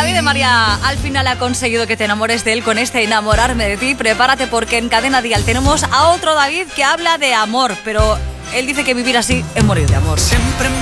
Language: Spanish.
David de María al final ha conseguido que te enamores de él con este Enamorarme de ti. Prepárate porque en Cadena Dial tenemos a otro David que habla de amor, pero él dice que vivir así es morir de amor. Siempre